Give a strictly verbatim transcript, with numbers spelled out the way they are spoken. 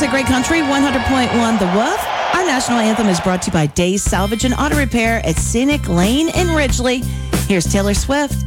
to Great Country one hundred point one The Wolf. Our national anthem is brought to you by Days Salvage and Auto Repair at Scenic Lane in Ridgely. Here's Taylor Swift.